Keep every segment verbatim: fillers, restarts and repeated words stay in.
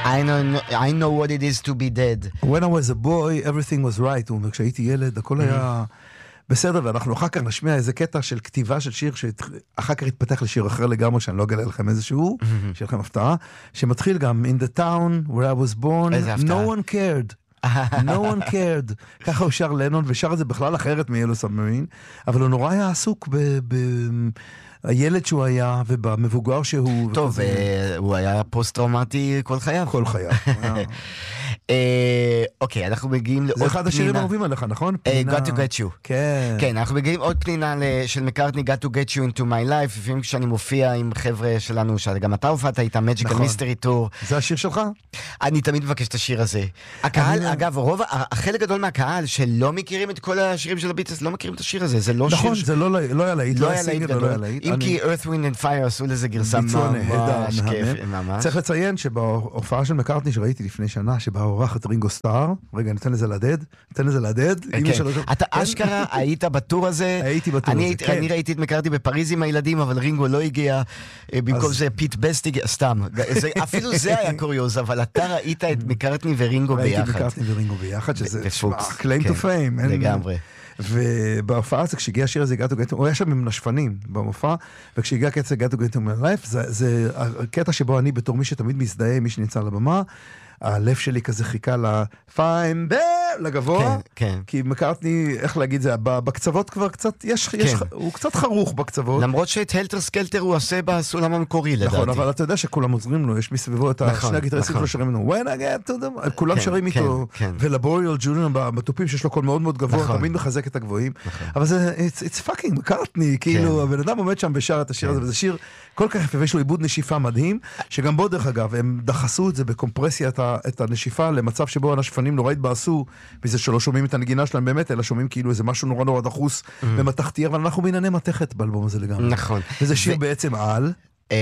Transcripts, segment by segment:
I know, I know what it is to be dead. When I was a boy, everything was right. הוא אומר, כשהייתי ילד, הכל היה בסדר, ואנחנו אחר כך נשמיע איזה קטע של כתיבה של שיר, שאחר כך התפתח לשיר אחר לגמרי, שאני לא אגלה לכם איזשהו, שיהיה לכם הפתעה, שמתחיל גם, In the town where I was born, no one cared. no one cared. ככה הוא שר לנון, ושר את זה בכלל אחרת מ-Yellow Submarine, אבל הוא נורא היה עסוק ב... הילד שהוא היה, ובמבוגר שהוא... טוב, הוא היה פוסט-טראומטי כל חייו. כל חייו. אוקיי, אנחנו מגיעים לעוד פנינה. זה אחד השירים האהובים עליך, נכון? Got to get you. כן. כן, אנחנו מגיעים עוד פנינה של מקארטני, Got to get you into my life, לפעמים כשאני מופיע עם חבר'ה שלנו, שגם אתה הופעת איתם, Magical Mystery Tour. זה השיר שלך? אני תמיד מבקש את השיר הזה. הקהל, אגב, רוב, החלק גדול מהקהל שלא מכירים את כל השירים של הביטלס, לא מכירים את השיר הזה, זה לא שיר... נכון, זה לא היה להיט, לא היה להיט גדול. אם כי Earth, Wind and Fire עשו לזה גרסה ממש כיף, ממש. צריך לציין שבהופעה של מקארטני שראיתי לפני שנה, שבה עורכת רינגו סטאר, רגע, ניתן לזה לדד, ניתן לזה לדד. אתה אשכרה היית בטור הזה. הייתי בטור הזה, כן. אני ראיתי את מקארטני בפריז עם הילדים, אבל רינגו לא הגיע, במקום זה פיט בסט הגיע, סתם. אפילו זה היה קוריוז, אבל אתה ראית את מקארטני ורינגו ביחד. ראיתי מקארטני ורינגו ביחד, שזה claim to fame. לגמרי. ובהופעה הזה, כשהגיע השיר הזה, גאטו גאטו, הוא היה שם עם נשפנים במופע, וכשהגיע הקטע גאטו גאטו מהלייף, זה הקטע שבו אני בתור מי שתמיד מזדהה, מי שנמצא על הבמה, הלב שלי כזה חיכה לפיים ב... לגבוה, כן, כן. כי מקארטני, איך להגיד זה, בקצוות כבר קצת, יש, כן. יש, הוא קצת חרוך בקצוות. למרות שאת הלטר סקלטר הוא עושה בסולם המקורי, לדעתי. נכון, אבל אתה יודע שכולם עוזרים לו, יש מסביבו את נכון, שני הגיטריסטים נכון. שלו שרים לנו, when I get to the... כולם כן, שרים כן, איתו, כן. ולבוריאל ג'וניור בטופים שיש לו קול מאוד מאוד גבוה, נכון. תמיד מחזק את הגבוהים, נכון. אבל זה, it's, it's fucking מקארטני, כאילו, הבן אדם עומד שם ושר את השיר הזה, וזה שיר כל כך יפה, ויש לו עיבוד נשיפה מדהים, שגם בו דרך אגב, הם דחסו את זה בקומפרסיה, את הנשיפה, למצב שבו הנשפנים נורא התבאסו, בזה שלא שומעים את הנגינה שלהם באמת, אלא שומעים כאילו איזה משהו נורא נורא דחוס ומתחתי, אבל אנחנו בענייני מתכת באלבום הזה לגמרי. נכון. וזה שיר בעצם על...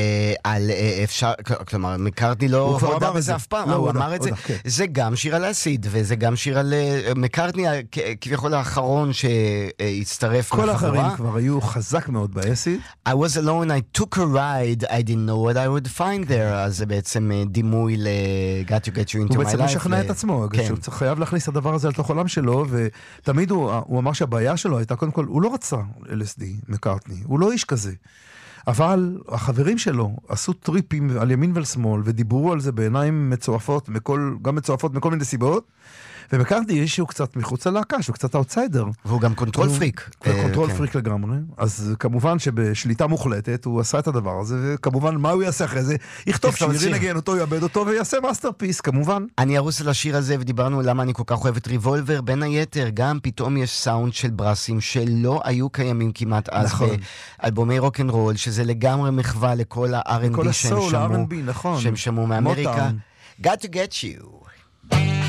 על אפשר, כלומר, מקארטני לא הודע בזה אף פעם, הוא אמר את זה. זה גם שיר על האסיד, וזה גם שיר על מקארטני, כביכול האחרון שהצטרף כל האחרים כבר היו חזק מאוד באסיד. I was alone, I took a ride, I didn't know what I would find there, אז זה בעצם דימוי ל-Got to get you into my life. הוא בעצם משכנע את עצמו, שהוא חייב להכניס את הדבר הזה לתוך עולם שלו, ותמיד הוא אמר שהבעיה שלו הייתה, קודם כל, הוא לא רצה אל אס די, מקארטני, הוא לא איש כזה. אבל החברים שלו עשו טריפים על ימין ועל שמאל, ודיברו על זה בעיניים מצועפות, מכל, גם מצועפות מכל מיני סיבות, ומקארטני יש שהוא קצת מחוץ ללהקה, שהוא קצת אאוטסיידר. והוא גם קונטרול פריק. קונטרול פריק לגמרי. אז כמובן שבשליטה מוחלטת הוא עשה את הדבר הזה, וכמובן מה הוא יעשה אחרי זה? יכתוב שיר, ינגן אותו, יאבד אותו, ויעשה מאסטרפיס, כמובן. אני ארוס על השיר הזה, ודיברנו למה אני כל כך אוהב את ריבולבר, בין היתר, גם פתאום יש סאונד של ברסים שלא היו קיימים כמעט אז באלבומי רוק'נ'רול, שזה לגמרי מחווה לכל ה-אר אנד בי שהם שמעו מאמריקה. Got to get you.